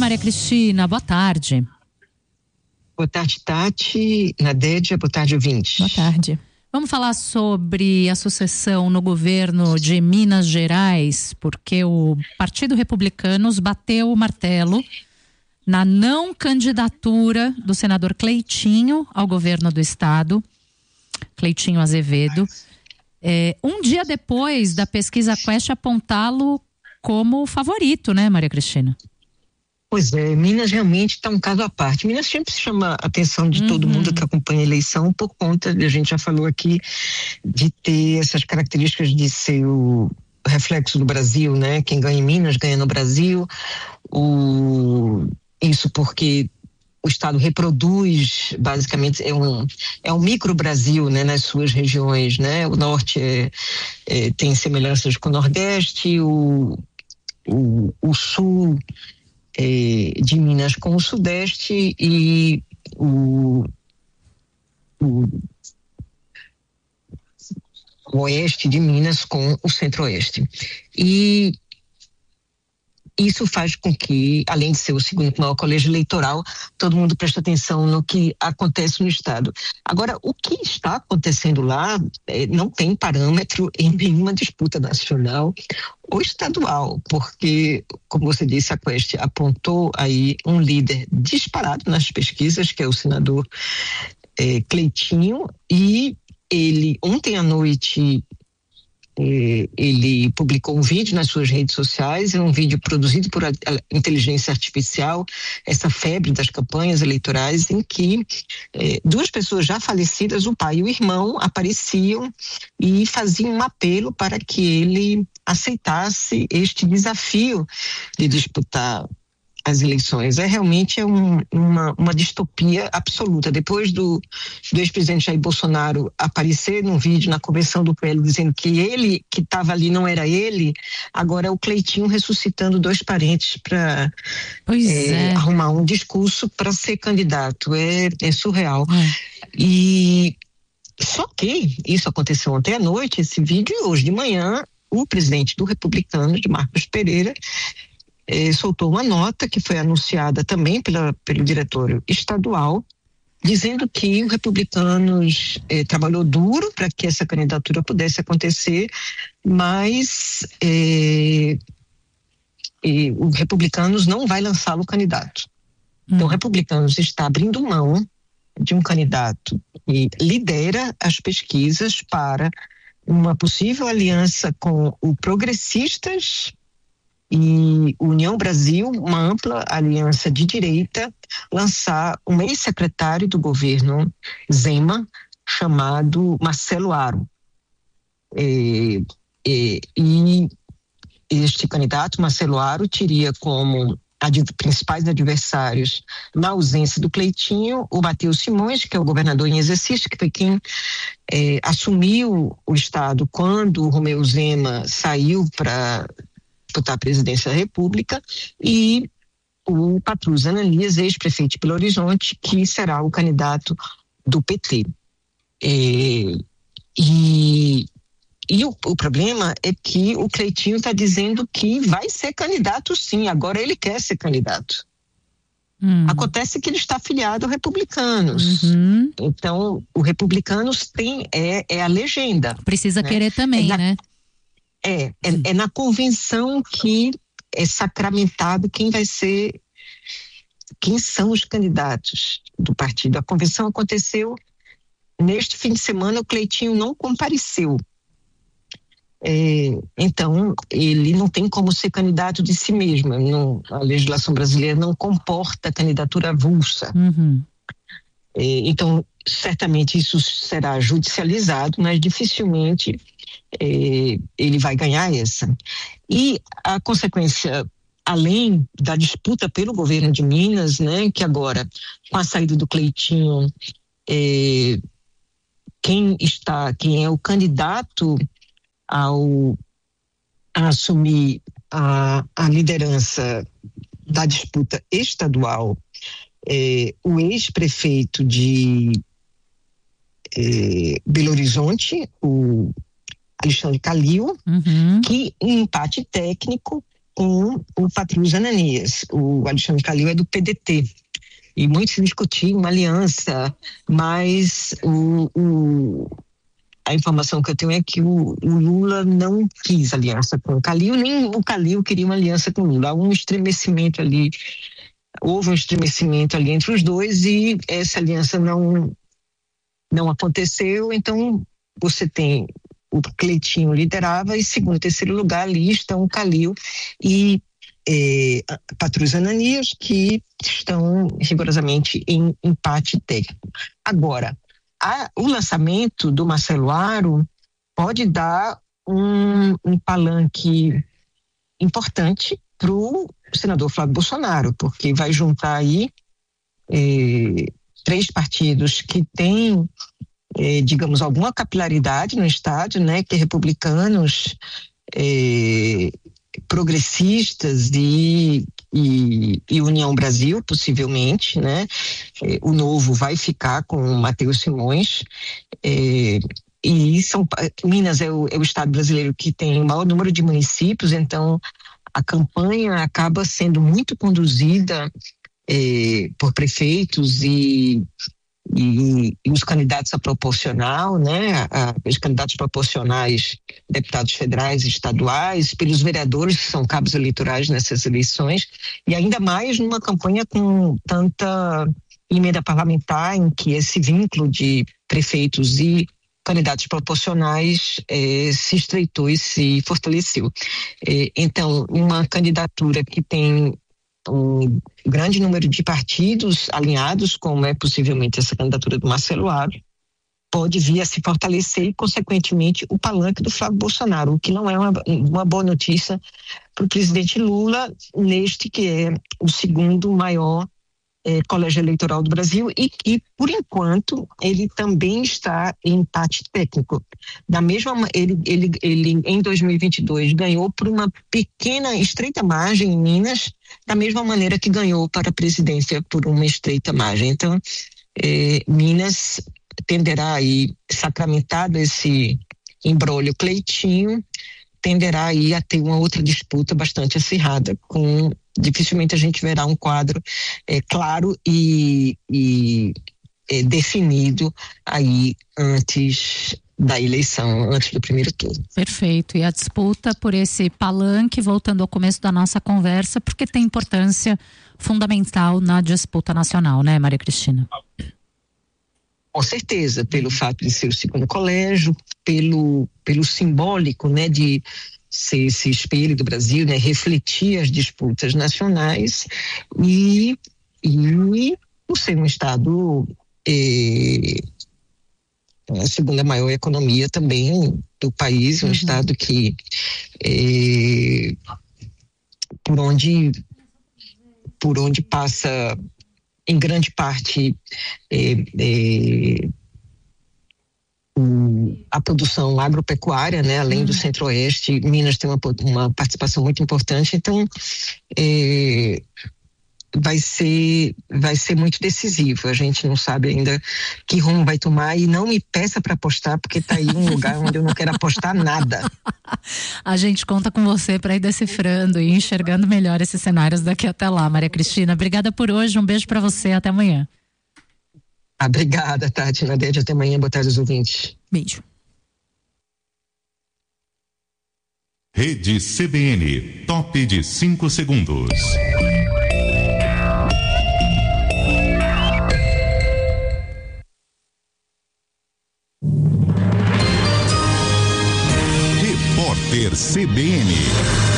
Maria Cristina, boa tarde. Boa tarde, Tati, Nadédia, boa tarde, ouvintes. Boa tarde. Vamos falar sobre a sucessão no governo de Minas Gerais, porque o Partido Republicanos bateu o martelo na não candidatura do senador Cleitinho ao governo do estado, Cleitinho Azevedo, um dia depois da pesquisa Quest apontá-lo como favorito, né, Maria Cristina? Pois é, Minas realmente está um caso à parte. Minas sempre chama a atenção de todo mundo que acompanha a eleição por conta, a gente já falou aqui, de ter essas características de ser o reflexo do Brasil, né? Quem ganha em Minas ganha no Brasil. Isso porque o estado reproduz, basicamente, é um micro-Brasil, né, nas suas regiões, né? O norte tem semelhanças com o nordeste, o sul de Minas com o sudeste e o oeste de Minas com o centro-oeste. E isso faz com que, além de ser o segundo maior colégio eleitoral, todo mundo presta atenção no que acontece no estado. Agora, o que está acontecendo lá não tem parâmetro em nenhuma disputa nacional ou estadual, porque, como você disse, a Quest apontou aí um líder disparado nas pesquisas, que é o senador Cleitinho, e ele, ontem à noite, ele publicou um vídeo nas suas redes sociais, um vídeo produzido por inteligência artificial, essa febre das campanhas eleitorais, em que duas pessoas já falecidas, o pai e o irmão, apareciam e faziam um apelo para que ele aceitasse este desafio de disputar as eleições. Realmente uma distopia absoluta. Depois do ex-presidente Jair Bolsonaro aparecer num vídeo na convenção do PL dizendo que ele que estava ali não era ele, agora é o Cleitinho ressuscitando dois parentes para arrumar um discurso para ser candidato. É surreal. E só que isso aconteceu ontem à noite, esse vídeo, e hoje de manhã o presidente do Republicanos, de Marcos Pereira, soltou uma nota que foi anunciada também pelo diretório estadual, dizendo que o Republicanos trabalhou duro para que essa candidatura pudesse acontecer, mas o Republicanos não vai lançá-lo candidato. Então, o Republicanos está abrindo mão de um candidato que lidera as pesquisas para uma possível aliança com o Progressistas e União Brasil, uma ampla aliança de direita, lançar um ex-secretário do governo Zema, chamado Marcelo Aro. E este candidato, Marcelo Aro, teria como principais adversários, na ausência do Cleitinho, o Matheus Simões, que é o governador em exercício, que foi quem assumiu o estado quando o Romeu Zema saiu para disputar a presidência da República, e o Patrus Ananias, ex-prefeito de Belo Horizonte, que será o candidato do PT. O problema é que o Cleitinho está dizendo que vai ser candidato sim, agora ele quer ser candidato. Acontece que ele está afiliado ao Republicanos. Então, o Republicanos tem a legenda. Precisa querer também, né? É na convenção que é sacramentado quem são os candidatos do partido. A convenção aconteceu neste fim de semana, o Cleitinho não compareceu. Então, ele não tem como ser candidato de si mesmo. A legislação brasileira não comporta candidatura avulsa. Então, certamente isso será judicializado, mas dificilmente ele vai ganhar essa. E a consequência, além da disputa pelo governo de Minas, né, que agora, com a saída do Cleitinho, quem é o candidato a assumir a liderança da disputa estadual, o ex-prefeito de Belo Horizonte, o Alexandre Calil, que em empate técnico com o Patrus Ananias. O Alexandre Calil é do PDT. E muito se discutiu uma aliança, mas a informação que eu tenho é que o Lula não quis aliança com o Calil, nem o Calil queria uma aliança com o Lula. Houve um estremecimento ali entre os dois e essa aliança não aconteceu. Então, você tem o Cleitinho liderava e segundo e terceiro lugar ali estão o Calil e Patrus Ananias, que estão rigorosamente em empate técnico. Agora, o lançamento do Marcelo Aro pode dar um palanque importante para o senador Flávio Bolsonaro, porque vai juntar aí 3 partidos que têm, digamos, alguma capilaridade no estado, né, que é republicanos, progressistas e União Brasil, possivelmente, né? O Novo vai ficar com o Matheus Simões, e Minas é o estado brasileiro que tem o maior número de municípios, então a campanha acaba sendo muito conduzida por prefeitos e os candidatos a proporcional, né, os candidatos proporcionais, deputados federais e estaduais, pelos vereadores que são cabos eleitorais nessas eleições, e ainda mais numa campanha com tanta emenda parlamentar, em que esse vínculo de prefeitos e candidatos proporcionais se estreitou e se fortaleceu. Então, uma candidatura que tem um grande número de partidos alinhados, como é possivelmente essa candidatura do Marcelo Aro, pode vir a se fortalecer e, consequentemente, o palanque do Flávio Bolsonaro, o que não é uma boa notícia para o presidente Lula, neste que é o segundo maior colégio eleitoral do Brasil e que, por enquanto, ele também está em empate técnico. Ele em 2022 ganhou por uma pequena, estreita margem em Minas, da mesma maneira que ganhou para a presidência por uma estreita margem. Então, Minas tenderá aí, sacramentado esse imbróglio Cleitinho, tenderá aí a ter uma outra disputa bastante acirrada, dificilmente a gente verá um quadro claro e definido aí antes da eleição, antes do primeiro turno. Perfeito. E a disputa por esse palanque, voltando ao começo da nossa conversa, porque tem importância fundamental na disputa nacional, né, Maria Cristina? Com certeza, pelo fato de ser o segundo colégio, pelo simbólico, né, de ser esse espelho do Brasil, né, refletir as disputas nacionais e por ser um estado a segunda maior economia também do país, um estado que por onde passa em grande parte a produção agropecuária, né? Além do Centro-Oeste, Minas tem uma participação muito importante, então vai ser muito decisivo. A gente não sabe ainda que rumo vai tomar e não me peça para apostar, porque está aí um lugar onde eu não quero apostar nada. A gente conta com você para ir decifrando e enxergando melhor esses cenários daqui até lá, Maria Cristina. Obrigada por hoje, um beijo para você, até amanhã. Obrigada, Tati, Nadete, até amanhã, boa tarde aos ouvintes. Beijo. Rede CBN, top de 5 segundos. Repórter CBN.